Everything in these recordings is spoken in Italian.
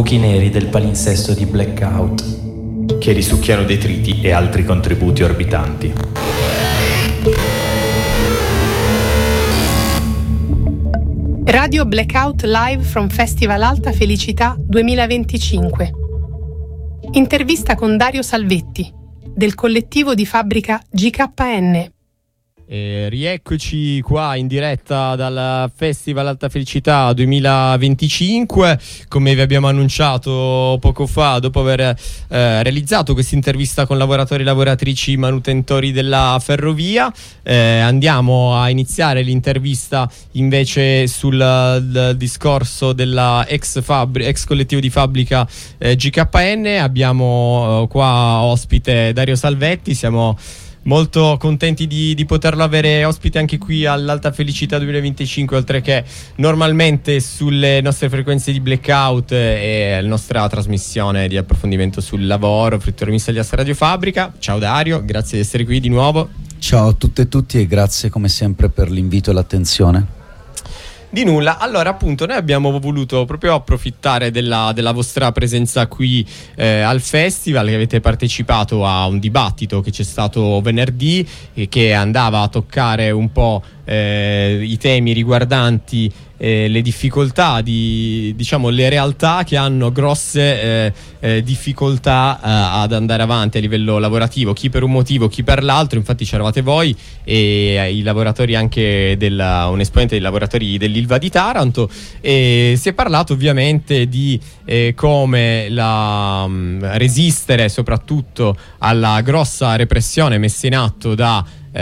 buchi neri del palinsesto di Blackout, che risucchiano detriti e altri contributi orbitanti. Radio Blackout Live from Festival Alta Felicità 2025. Intervista con Dario Salvetti, del collettivo di fabbrica GKN. Rieccoci qua in diretta dal Festival Alta Felicità 2025. Come vi abbiamo annunciato poco fa, dopo aver realizzato questa intervista con lavoratori e lavoratrici manutentori della ferrovia, andiamo a iniziare l'intervista invece sul discorso della ex collettivo di fabbrica GKN. Abbiamo qua ospite Dario Salvetti, siamo molto contenti di poterlo avere ospite anche qui all'Alta Felicità 2025, oltre che normalmente sulle nostre frequenze di Blackout e la nostra trasmissione di approfondimento sul lavoro, Frittore Missaglia Radio Fabbrica. Ciao Dario, grazie di essere qui di nuovo. Ciao a tutte e tutti e grazie come sempre per l'invito e l'attenzione. Di nulla. Allora, appunto, noi abbiamo voluto proprio approfittare della vostra presenza qui al festival, che avete partecipato a un dibattito che c'è stato venerdì e che andava a toccare un po' i temi riguardanti le difficoltà diciamo le realtà che hanno grosse difficoltà ad andare avanti a livello lavorativo, chi per un motivo, chi per l'altro. Infatti c'eravate voi e i lavoratori anche un esponente dei lavoratori dell'Ilva di Taranto, e si è parlato ovviamente di come resistere soprattutto alla grossa repressione messa in atto da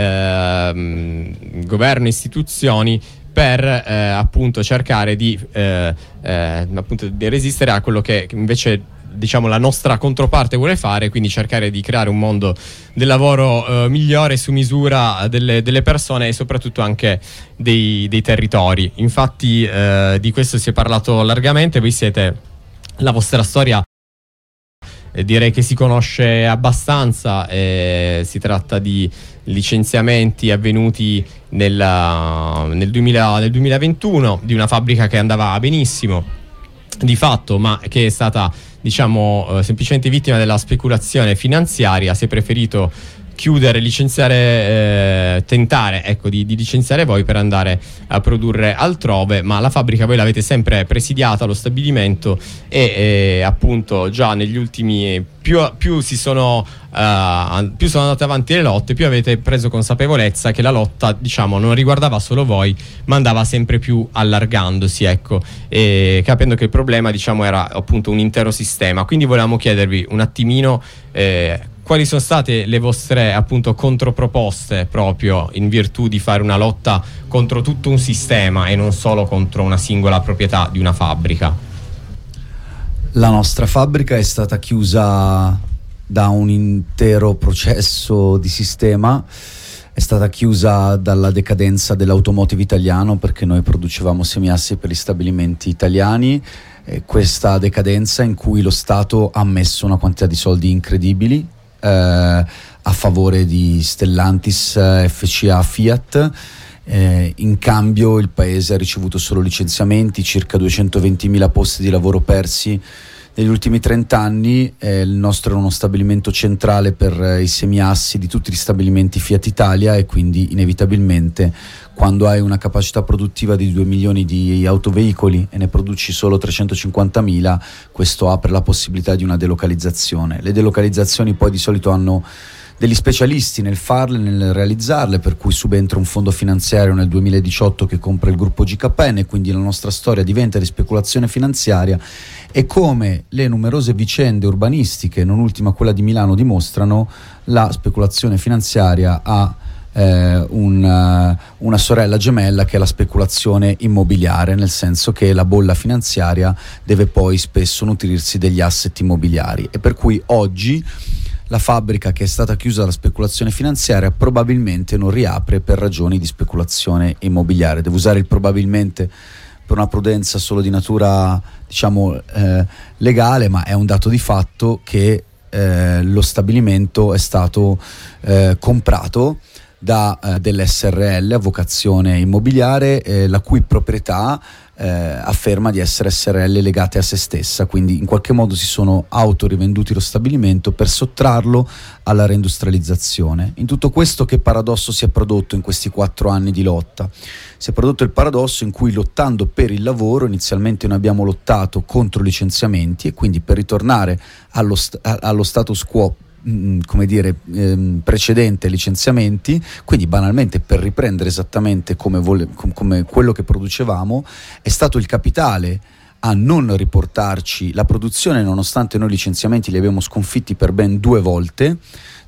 governo e istituzioni per appunto cercare di resistere a quello che invece, diciamo, la nostra controparte vuole fare, quindi cercare di creare un mondo del lavoro migliore su misura delle persone e soprattutto anche dei territori. Infatti di questo si è parlato largamente. Voi la vostra storia direi che si conosce abbastanza, si tratta di licenziamenti avvenuti nel 2021 di una fabbrica che andava benissimo di fatto, ma che è stata, diciamo, semplicemente vittima della speculazione finanziaria. Si è preferito chiudere, licenziare, tentare di licenziare voi per andare a produrre altrove, ma la fabbrica voi l'avete sempre presidiata, lo stabilimento, e appunto già negli ultimi più sono andate avanti le lotte, più avete preso consapevolezza che la lotta, diciamo, non riguardava solo voi, ma andava sempre più allargandosi, e capendo che il problema, diciamo, era appunto un intero sistema. Quindi volevamo chiedervi un attimino quali sono state le vostre, appunto, controproposte proprio in virtù di fare una lotta contro tutto un sistema e non solo contro una singola proprietà di una fabbrica. La nostra fabbrica è stata chiusa da un intero processo di sistema, è stata chiusa dalla decadenza dell'automotive italiano, perché noi producevamo semiassi per gli stabilimenti italiani, e questa decadenza in cui lo Stato ha messo una quantità di soldi incredibili a favore di Stellantis, FCA, Fiat. In cambio il paese ha ricevuto solo licenziamenti, circa 220.000 posti di lavoro persi negli ultimi 30 anni. Il nostro era uno stabilimento centrale per i semiassi di tutti gli stabilimenti Fiat Italia, e quindi inevitabilmente quando hai una capacità produttiva di 2 milioni di autoveicoli e ne produci solo 350.000, questo apre la possibilità di una delocalizzazione. Le delocalizzazioni poi di solito hanno degli specialisti nel farle, nel realizzarle, per cui subentra un fondo finanziario nel 2018 che compra il gruppo GKN, e quindi la nostra storia diventa di speculazione finanziaria. E come le numerose vicende urbanistiche, non ultima quella di Milano, dimostrano, la speculazione finanziaria ha una sorella gemella, che è la speculazione immobiliare, nel senso che la bolla finanziaria deve poi spesso nutrirsi degli asset immobiliari, e per cui oggi la fabbrica, che è stata chiusa dalla speculazione finanziaria, probabilmente non riapre per ragioni di speculazione immobiliare. Devo usare il probabilmente per una prudenza solo di natura, diciamo, legale, ma è un dato di fatto che lo stabilimento è stato comprato delle SRL a vocazione immobiliare, la cui proprietà afferma di essere SRL legate a se stessa, quindi in qualche modo si sono autorivenduti lo stabilimento per sottrarlo alla reindustrializzazione. In tutto questo, che paradosso si è prodotto in questi 4 anni di lotta? Si è prodotto il paradosso in cui, lottando per il lavoro, inizialmente noi abbiamo lottato contro i licenziamenti, e quindi per ritornare allo status quo precedente ai licenziamenti, quindi banalmente per riprendere esattamente come quello che producevamo, è stato il capitale a non riportarci la produzione, nonostante noi licenziamenti li abbiamo sconfitti per ben 2 volte,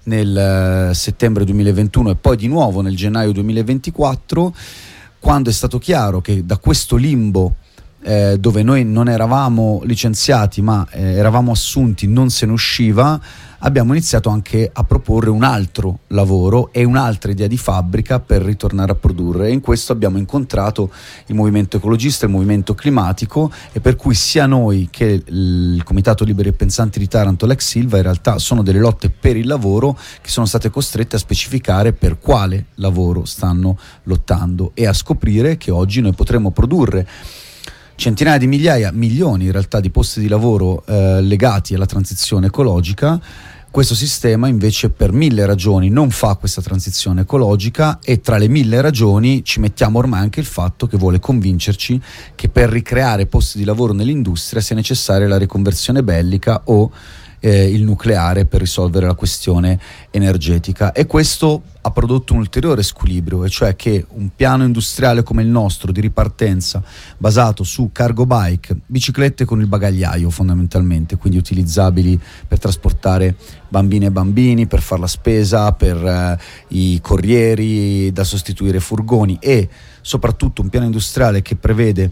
nel settembre 2021 e poi di nuovo nel gennaio 2024, quando è stato chiaro che da questo limbo dove noi non eravamo licenziati ma eravamo assunti, non se ne usciva. Abbiamo iniziato anche a proporre un altro lavoro e un'altra idea di fabbrica per ritornare a produrre, e in questo abbiamo incontrato il movimento ecologista, il movimento climatico, e per cui sia noi che il Comitato Liberi e Pensanti di Taranto, l'ex Silva, in realtà sono delle lotte per il lavoro che sono state costrette a specificare per quale lavoro stanno lottando, e a scoprire che oggi noi potremmo produrre centinaia di migliaia, milioni in realtà, di posti di lavoro legati alla transizione ecologica. Questo sistema invece, per 1000 ragioni, non fa questa transizione ecologica, e tra le 1000 ragioni ci mettiamo ormai anche il fatto che vuole convincerci che per ricreare posti di lavoro nell'industria sia necessaria la riconversione bellica o il nucleare per risolvere la questione energetica. E questo ha prodotto un ulteriore squilibrio, e cioè che un piano industriale come il nostro di ripartenza, basato su cargo bike, biciclette con il bagagliaio fondamentalmente, quindi utilizzabili per trasportare bambine e bambini, per fare la spesa, per i corrieri da sostituire furgoni, e soprattutto un piano industriale che prevede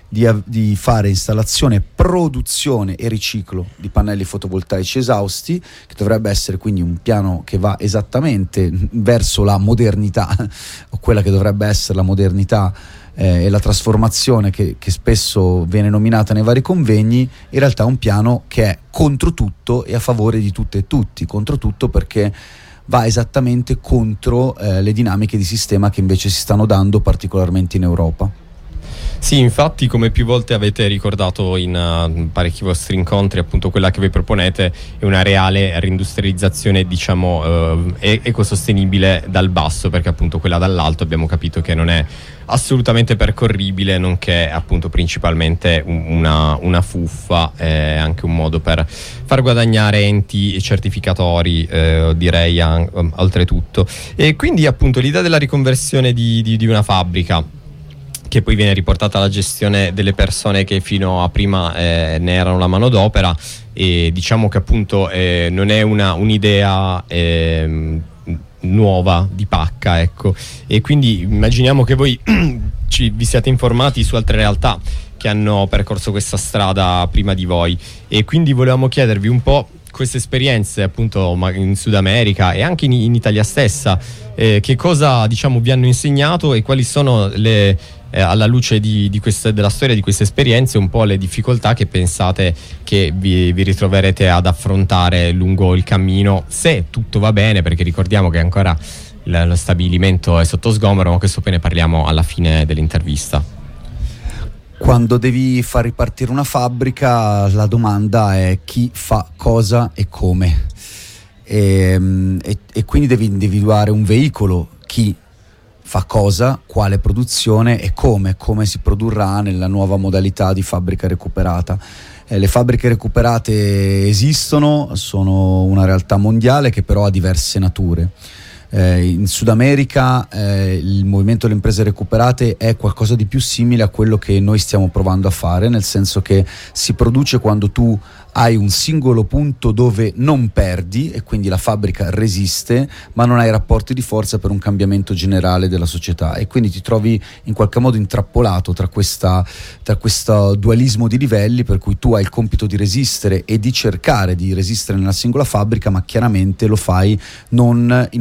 di fare installazione, produzione e riciclo di pannelli fotovoltaici esausti, che dovrebbe essere quindi un piano che va esattamente verso la modernità, o quella che dovrebbe essere la modernità e la trasformazione che spesso viene nominata nei vari convegni. In realtà è un piano che è contro tutto e a favore di tutte e tutti. Contro tutto perché va esattamente contro le dinamiche di sistema che invece si stanno dando particolarmente in Europa. Sì, infatti, come più volte avete ricordato in parecchi vostri incontri, appunto quella che voi proponete è una reale reindustrializzazione, diciamo, ecosostenibile dal basso, perché appunto quella dall'alto abbiamo capito che non è assolutamente percorribile, nonché appunto principalmente una fuffa, anche un modo per far guadagnare enti certificatori, direi oltretutto. E quindi appunto l'idea della riconversione di una fabbrica, che poi viene riportata alla gestione delle persone che fino a prima ne erano la manodopera, e diciamo che appunto non è un'idea nuova di pacca, ecco. E quindi immaginiamo che voi vi siate informati su altre realtà che hanno percorso questa strada prima di voi, e quindi volevamo chiedervi un po' queste esperienze appunto in Sud America e anche in Italia stessa, che cosa, diciamo, vi hanno insegnato, e quali sono alla luce della storia di queste esperienze, un po' le difficoltà che pensate che vi ritroverete ad affrontare lungo il cammino, se tutto va bene, perché ricordiamo che ancora lo stabilimento è sotto sgombero, ma questo poi ne parliamo alla fine dell'intervista. Quando devi far ripartire una fabbrica, la domanda è chi fa cosa e come, e quindi devi individuare un veicolo, chi fa cosa, quale produzione e come si produrrà nella nuova modalità di fabbrica recuperata. Le fabbriche recuperate esistono, sono una realtà mondiale che però ha diverse nature. In Sud America il movimento delle imprese recuperate è qualcosa di più simile a quello che noi stiamo provando a fare, nel senso che si produce quando tu hai un singolo punto dove non perdi, e quindi la fabbrica resiste, ma non hai rapporti di forza per un cambiamento generale della società, e quindi ti trovi in qualche modo intrappolato tra questo dualismo di livelli, per cui tu hai il compito di resistere e di cercare di resistere nella singola fabbrica, ma chiaramente lo fai non in un'ottica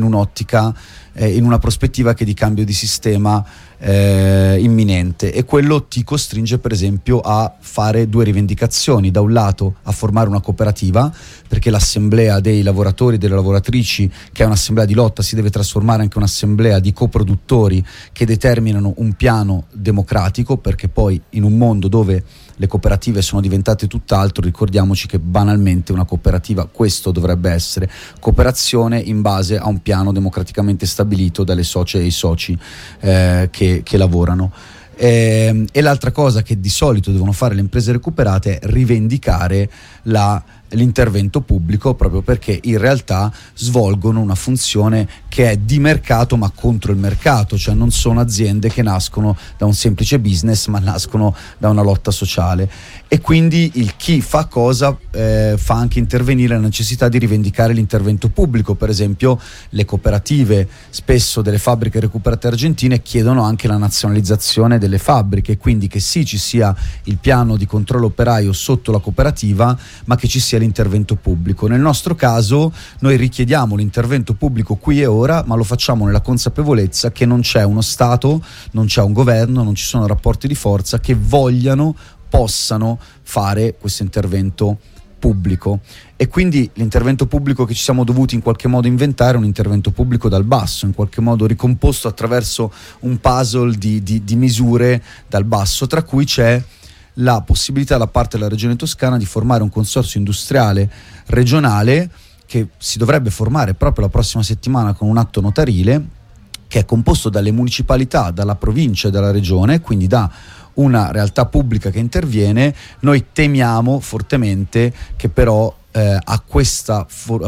un'ottica, in una prospettiva che è di cambio di sistema imminente, e quello ti costringe per esempio a fare due rivendicazioni: da un lato a formare una cooperativa, perché l'assemblea dei lavoratori e delle lavoratrici, che è un'assemblea di lotta, si deve trasformare anche in un'assemblea di coproduttori che determinano un piano democratico, perché poi in un mondo dove le cooperative sono diventate tutt'altro, ricordiamoci che banalmente una cooperativa questo dovrebbe essere: cooperazione in base a un piano democraticamente stabilito dalle socie e i soci che lavorano. E l'altra cosa che di solito devono fare le imprese recuperate è rivendicare l'intervento pubblico, proprio perché in realtà svolgono una funzione che è di mercato ma contro il mercato, cioè non sono aziende che nascono da un semplice business, ma nascono da una lotta sociale. E quindi il chi fa cosa fa anche intervenire la necessità di rivendicare l'intervento pubblico. Per esempio le cooperative spesso delle fabbriche recuperate argentine chiedono anche la nazionalizzazione delle fabbriche, quindi che sì, ci sia il piano di controllo operaio sotto la cooperativa, ma che ci sia l'intervento pubblico. Nel nostro caso noi richiediamo l'intervento pubblico qui e ora, ma lo facciamo nella consapevolezza che non c'è uno Stato, non c'è un governo, non ci sono rapporti di forza che possano fare questo intervento pubblico. E quindi l'intervento pubblico che ci siamo dovuti in qualche modo inventare è un intervento pubblico dal basso, in qualche modo ricomposto attraverso un puzzle di misure dal basso, tra cui c'è la possibilità da parte della Regione Toscana di formare un consorzio industriale regionale che si dovrebbe formare proprio la prossima settimana con un atto notarile, che è composto dalle municipalità, dalla provincia e dalla regione, quindi da una realtà pubblica che interviene. Noi temiamo fortemente che però a questa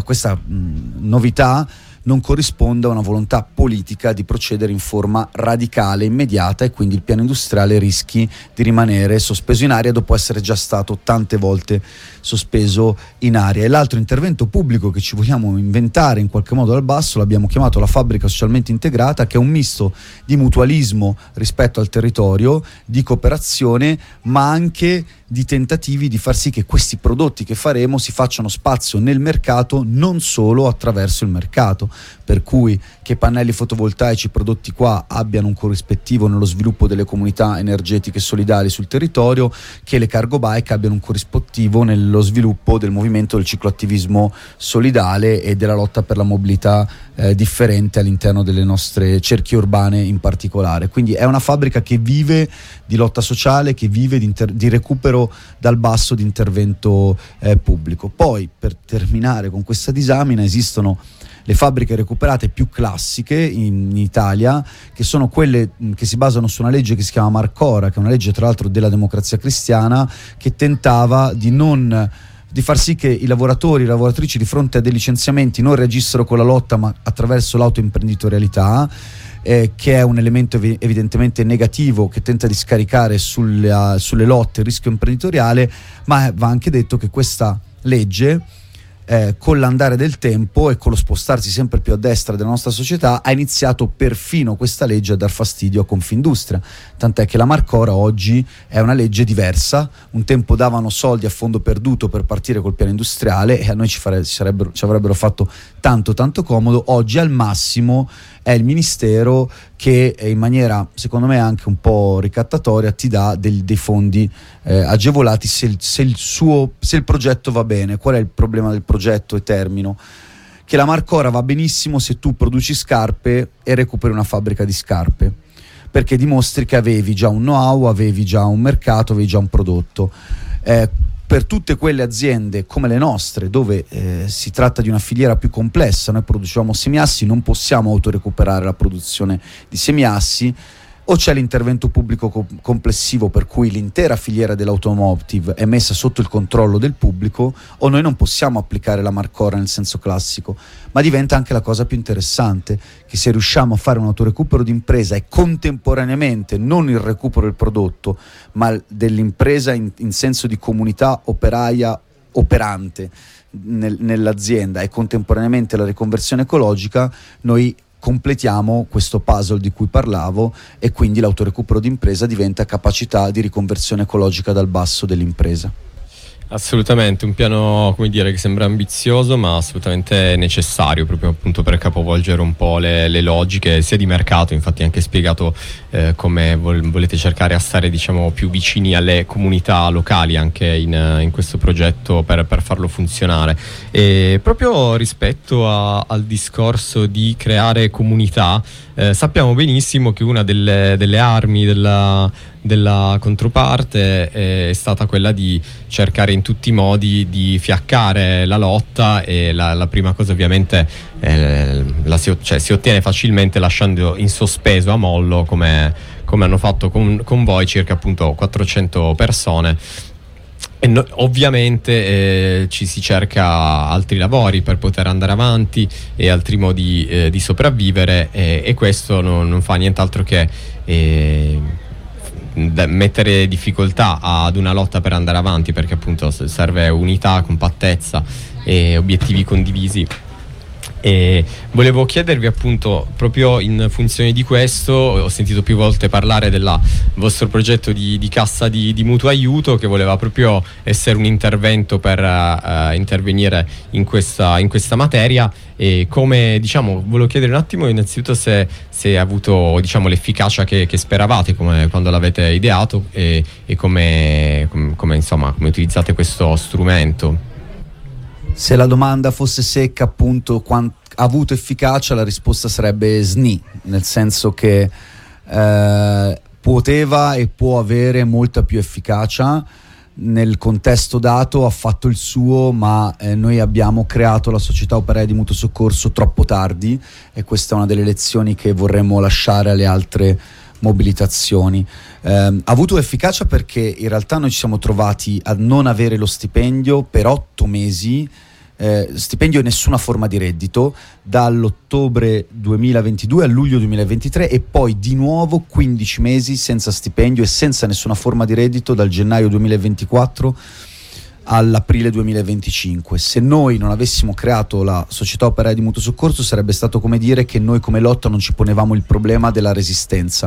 novità non corrisponda una volontà politica di procedere in forma radicale, immediata, e quindi il piano industriale rischi di rimanere sospeso in aria dopo essere già stato tante volte sospeso in aria. E l'altro intervento pubblico che ci vogliamo inventare in qualche modo dal basso l'abbiamo chiamato la fabbrica socialmente integrata, che è un misto di mutualismo rispetto al territorio, di cooperazione, ma anche di tentativi di far sì che questi prodotti che faremo si facciano spazio nel mercato, non solo attraverso il mercato, per cui che pannelli fotovoltaici prodotti qua abbiano un corrispettivo nello sviluppo delle comunità energetiche solidali sul territorio, che le cargo bike abbiano un corrispettivo nello sviluppo del movimento del cicloattivismo solidale e della lotta per la mobilità differente all'interno delle nostre cerchie urbane in particolare. Quindi è una fabbrica che vive di lotta sociale, che vive di recupero dal basso, di intervento pubblico. Poi, per terminare con questa disamina, esistono le fabbriche recuperate più classiche in Italia, che sono quelle che si basano su una legge che si chiama Marcora, che è una legge tra l'altro della Democrazia Cristiana, che tentava di far sì che i lavoratori e le lavoratrici di fronte a dei licenziamenti non reagissero con la lotta, ma attraverso l'autoimprenditorialità, che è un elemento evidentemente negativo che tenta di scaricare sulle lotte il rischio imprenditoriale. Ma va anche detto che questa legge, con l'andare del tempo e con lo spostarsi sempre più a destra della nostra società, ha iniziato perfino questa legge a dar fastidio a Confindustria, tant'è che la Marcora oggi è una legge diversa. Un tempo davano soldi a fondo perduto per partire col piano industriale e a noi ci avrebbero fatto tanto comodo. Oggi al massimo è il ministero che in maniera secondo me anche un po' ricattatoria ti dà dei fondi agevolati se il progetto va bene. Qual è il problema del progetto? E termino: che la Marcora va benissimo se tu produci scarpe e recuperi una fabbrica di scarpe, perché dimostri che avevi già un know-how, avevi già un mercato, avevi già un prodotto. Per tutte quelle aziende come le nostre, dove si tratta di una filiera più complessa, noi produciamo semiassi, non possiamo autorecuperare la produzione di semiassi, o c'è l'intervento pubblico complessivo per cui l'intera filiera dell'automotive è messa sotto il controllo del pubblico, o noi non possiamo applicare la Marcora nel senso classico. Ma diventa anche la cosa più interessante, che se riusciamo a fare un autorecupero d'impresa e contemporaneamente non il recupero del prodotto, ma dell'impresa in senso di comunità operaia operante nell'azienda, e contemporaneamente la riconversione ecologica, noi completiamo questo puzzle di cui parlavo, e quindi l'autorecupero d'impresa diventa capacità di riconversione ecologica dal basso dell'impresa. Assolutamente, un piano, come dire, che sembra ambizioso ma assolutamente necessario, proprio appunto per capovolgere un po' le logiche sia di mercato. Infatti anche spiegato come volete cercare a stare, diciamo, più vicini alle comunità locali anche in questo progetto per farlo funzionare. E proprio rispetto al discorso di creare comunità, sappiamo benissimo che una delle armi della controparte è stata quella di cercare in tutti i modi di fiaccare la lotta, e la prima cosa ovviamente si ottiene facilmente lasciando in sospeso a mollo, come hanno fatto con voi, circa appunto 400 persone. E ovviamente ci si cerca altri lavori per poter andare avanti e altri modi di sopravvivere, e questo non fa nient'altro che mettere difficoltà ad una lotta per andare avanti, perché appunto serve unità, compattezza e obiettivi condivisi. E volevo chiedervi, appunto, proprio in funzione di questo, ho sentito più volte parlare del vostro progetto di cassa di mutuo aiuto, che voleva proprio essere un intervento per intervenire in questa materia. E come, diciamo, volevo chiedere un attimo innanzitutto se ha avuto, diciamo, l'efficacia che speravate quando l'avete ideato, e come utilizzate questo strumento. Se la domanda fosse secca, appunto, ha avuto efficacia, la risposta sarebbe SNI, nel senso che poteva e può avere molta più efficacia. Nel contesto dato ha fatto il suo, ma noi abbiamo creato la società operaia di mutuo soccorso troppo tardi, e questa è una delle lezioni che vorremmo lasciare alle altre mobilitazioni. Ha avuto efficacia perché in realtà noi ci siamo trovati a non avere lo stipendio per 8 mesi, stipendio e nessuna forma di reddito, dall'ottobre 2022 a luglio 2023, e poi di nuovo 15 mesi senza stipendio e senza nessuna forma di reddito dal gennaio 2024 all'aprile 2025. Se noi non avessimo creato la società operaia di mutuo soccorso, sarebbe stato come dire che noi come lotta non ci ponevamo il problema della resistenza.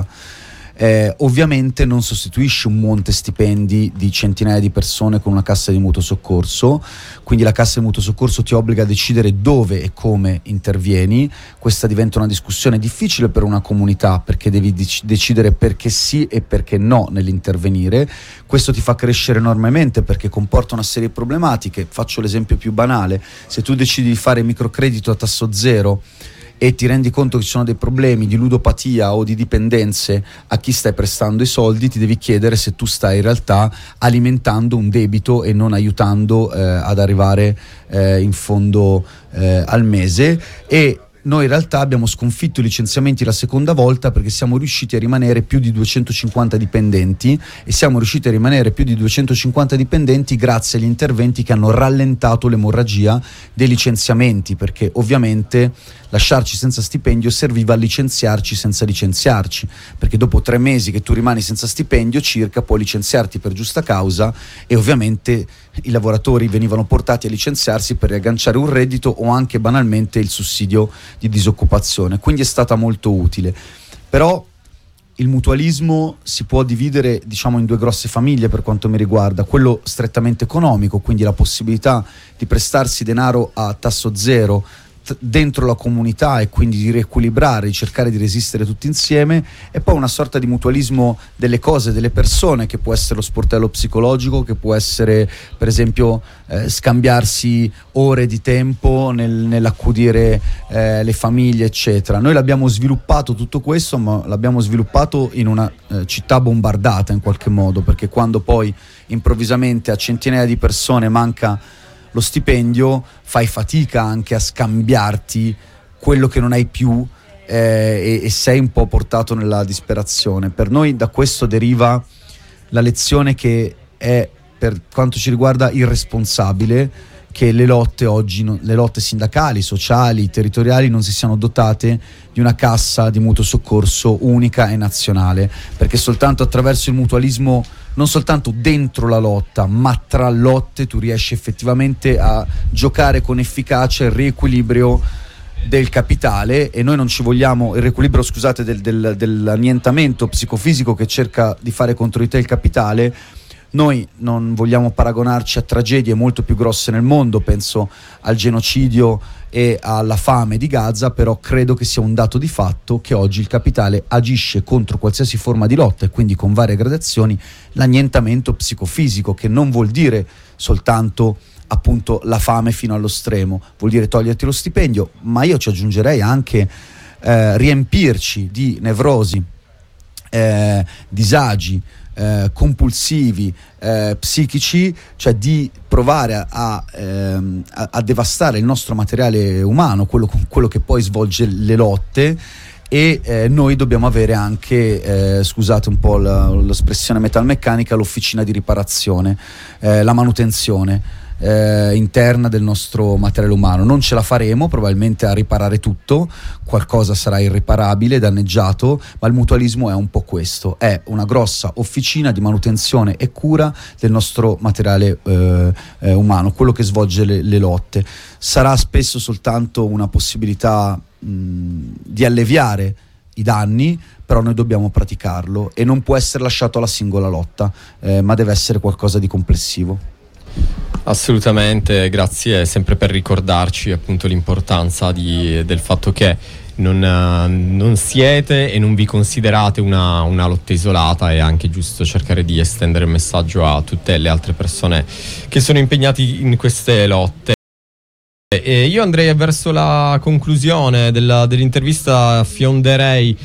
Ovviamente non sostituisce un monte stipendi di centinaia di persone con una cassa di mutuo soccorso, quindi la cassa di mutuo soccorso ti obbliga a decidere dove e come intervieni. Questa diventa una discussione difficile per una comunità, perché devi decidere perché sì e perché no nell'intervenire. Questo ti fa crescere enormemente perché comporta una serie di problematiche. Faccio l'esempio più banale: se tu decidi di fare microcredito a tasso zero e ti rendi conto che ci sono dei problemi di ludopatia o di dipendenze a chi stai prestando i soldi, ti devi chiedere se tu stai in realtà alimentando un debito e non aiutando ad arrivare in fondo al mese. E noi in realtà abbiamo sconfitto i licenziamenti la seconda volta perché siamo riusciti a rimanere più di 250 dipendenti, e siamo riusciti a rimanere più di 250 dipendenti grazie agli interventi che hanno rallentato l'emorragia dei licenziamenti, perché ovviamente lasciarci senza stipendio serviva a licenziarci senza licenziarci, perché dopo 3 mesi che tu rimani senza stipendio circa puoi licenziarti per giusta causa, e ovviamente i lavoratori venivano portati a licenziarsi per riagganciare un reddito o anche banalmente il sussidio di disoccupazione. Quindi è stata molto utile. Però il mutualismo si può dividere, diciamo, in 2 grosse famiglie per quanto mi riguarda: quello strettamente economico, quindi la possibilità di prestarsi denaro a tasso zero dentro la comunità e quindi di riequilibrare, di cercare di resistere tutti insieme, e poi una sorta di mutualismo delle cose, delle persone, che può essere lo sportello psicologico, che può essere per esempio scambiarsi ore di tempo nell'accudire le famiglie, eccetera. Noi l'abbiamo sviluppato tutto questo, ma l'abbiamo sviluppato in una città bombardata in qualche modo, perché quando poi improvvisamente a centinaia di persone manca lo stipendio, fai fatica anche a scambiarti quello che non hai più, e sei un po' portato nella disperazione. Per noi da questo deriva la lezione che è, per quanto ci riguarda, irresponsabile che le lotte oggi, le lotte sindacali, sociali, territoriali, non si siano dotate di una cassa di mutuo soccorso unica e nazionale, perché soltanto attraverso il mutualismo, non soltanto dentro la lotta, ma tra lotte, tu riesci effettivamente a giocare con efficacia il riequilibrio del capitale. E noi non ci vogliamo il riequilibrio, scusate, dell'annientamento psicofisico che cerca di fare contro di te il capitale. Noi non vogliamo paragonarci a tragedie molto più grosse nel mondo, penso al genocidio e alla fame di Gaza, però credo che sia un dato di fatto che oggi il capitale agisce contro qualsiasi forma di lotta, e quindi con varie gradazioni l'annientamento psicofisico, che non vuol dire soltanto appunto la fame fino allo stremo, vuol dire toglierti lo stipendio, ma io ci aggiungerei anche riempirci di nevrosi, disagi compulsivi, psichici, cioè di provare a devastare il nostro materiale umano, quello che poi svolge le lotte. E noi dobbiamo avere anche, scusate un po' l'espressione metalmeccanica, l'officina di riparazione, la manutenzione interna del nostro materiale umano. Non ce la faremo probabilmente a riparare tutto, qualcosa sarà irriparabile, danneggiato, ma il mutualismo è un po' questo, è una grossa officina di manutenzione e cura del nostro materiale umano, quello che svolge le lotte. Sarà spesso soltanto una possibilità di alleviare i danni, però noi dobbiamo praticarlo e non può essere lasciato alla singola lotta, ma deve essere qualcosa di complessivo. Assolutamente, grazie sempre per ricordarci appunto l'importanza del fatto che non siete e non vi considerate una lotta isolata. È anche giusto cercare di estendere il messaggio a tutte le altre persone che sono impegnati in queste lotte. E io andrei verso la conclusione dell'intervista. Fionderei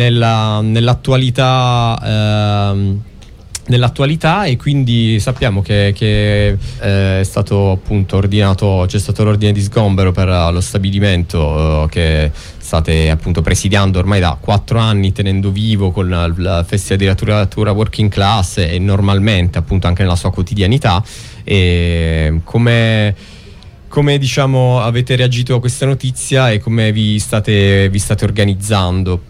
nell'attualità, e quindi sappiamo che è stato appunto c'è stato l'ordine di sgombero per lo stabilimento che state appunto presidiando ormai da 4 anni, tenendo vivo con il Festival di Letteratura Working Class e normalmente appunto anche nella sua quotidianità. E come diciamo avete reagito a questa notizia e come vi state organizzando?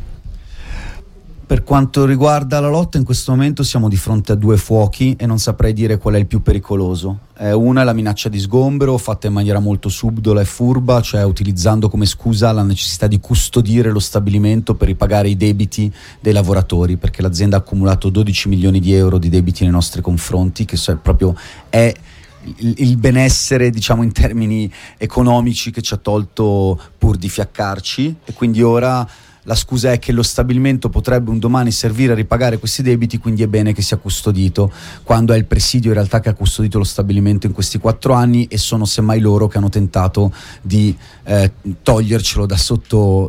Per quanto riguarda la lotta, in questo momento siamo di fronte a 2 fuochi e non saprei dire qual è il più pericoloso. Una è la minaccia di sgombero, fatta in maniera molto subdola e furba, cioè utilizzando come scusa la necessità di custodire lo stabilimento per ripagare i debiti dei lavoratori, perché l'azienda ha accumulato 12 milioni di euro di debiti nei nostri confronti, che proprio è il benessere, diciamo, in termini economici che ci ha tolto pur di fiaccarci, e quindi ora la scusa è che lo stabilimento potrebbe un domani servire a ripagare questi debiti, quindi è bene che sia custodito, quando è il presidio in realtà che ha custodito lo stabilimento in questi 4 anni, e sono semmai loro che hanno tentato di togliercelo da sotto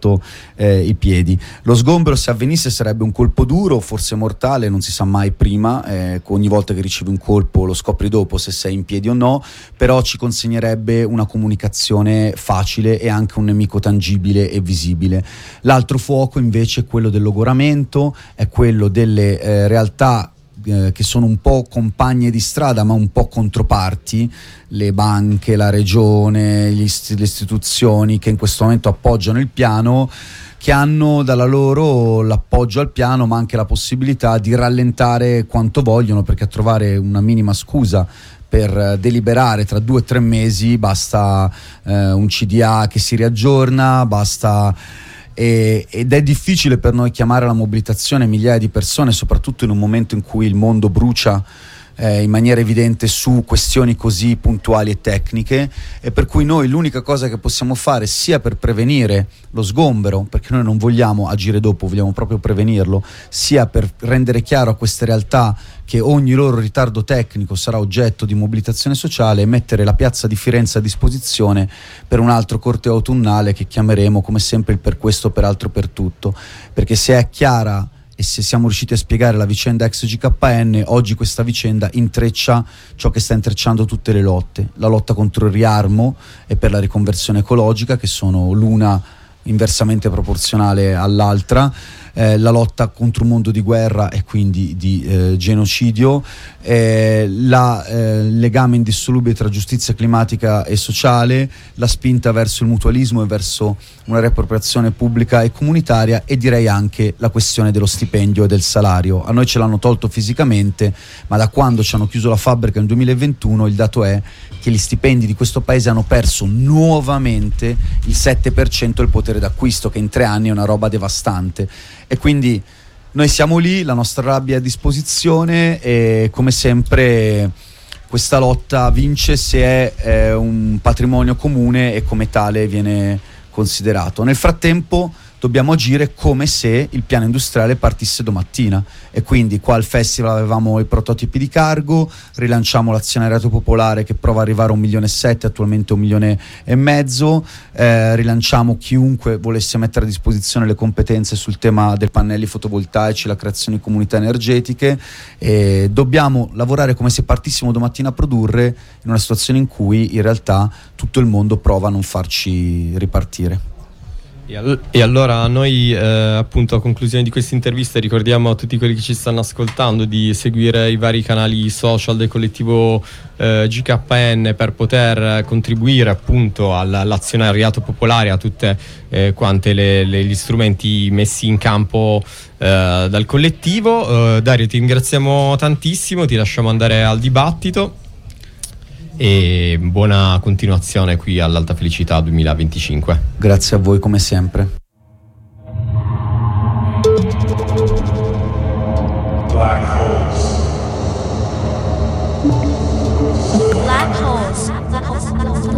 i piedi. Lo sgombero, se avvenisse, sarebbe un colpo duro, forse mortale, non si sa mai prima, ogni volta che ricevi un colpo lo scopri dopo se sei in piedi o no, però ci consegnerebbe una comunicazione facile e anche un nemico tangibile e visibile. L'altro fuoco invece è quello del logoramento, è quello delle realtà che sono un po' compagne di strada ma un po' controparti, le banche, la regione, le istituzioni che in questo momento appoggiano il piano, che hanno dalla loro l'appoggio al piano ma anche la possibilità di rallentare quanto vogliono, perché a trovare una minima scusa per deliberare tra 2 o 3 mesi basta un CDA che si riaggiorna, basta. Ed è difficile per noi chiamare alla mobilitazione migliaia di persone, soprattutto in un momento in cui il mondo brucia in maniera evidente su questioni così puntuali e tecniche, e per cui noi l'unica cosa che possiamo fare, sia per prevenire lo sgombero, perché noi non vogliamo agire dopo, vogliamo proprio prevenirlo, sia per rendere chiaro a queste realtà che ogni loro ritardo tecnico sarà oggetto di mobilitazione sociale, e mettere la piazza di Firenze a disposizione per un altro corteo autunnale che chiameremo come sempre il per questo, per altro, per tutto, perché se è chiara e se siamo riusciti a spiegare la vicenda ex GKN, oggi questa vicenda intreccia ciò che sta intrecciando tutte le lotte: la lotta contro il riarmo e per la riconversione ecologica, che sono l'una inversamente proporzionale all'altra, la lotta contro un mondo di guerra e quindi di genocidio, il legame indissolubile tra giustizia climatica e sociale, la spinta verso il mutualismo e verso una riappropriazione pubblica e comunitaria, e direi anche la questione dello stipendio e del salario. A noi ce l'hanno tolto fisicamente, ma da quando ci hanno chiuso la fabbrica nel 2021 il dato è che gli stipendi di questo paese hanno perso nuovamente il 7% del potere d'acquisto, che in 3 anni è una roba devastante. E quindi noi siamo lì, la nostra rabbia è a disposizione e come sempre questa lotta vince se è un patrimonio comune e come tale viene considerato. Nel frattempo dobbiamo agire come se il piano industriale partisse domattina, e quindi qua al festival avevamo i prototipi di cargo, rilanciamo l'azionariato popolare che prova ad arrivare a 1,7 milioni, attualmente 1,5 milioni, rilanciamo chiunque volesse mettere a disposizione le competenze sul tema dei pannelli fotovoltaici, la creazione di comunità energetiche, e dobbiamo lavorare come se partissimo domattina a produrre in una situazione in cui in realtà tutto il mondo prova a non farci ripartire. E allora noi appunto a conclusione di questa intervista ricordiamo a tutti quelli che ci stanno ascoltando di seguire i vari canali social del collettivo GKN per poter contribuire appunto all'azionariato popolare, a tutte quante gli strumenti messi in campo dal collettivo. Dario, ti ringraziamo tantissimo, ti lasciamo andare al dibattito e buona continuazione qui all'Alta Felicità 2025. Grazie a voi come sempre.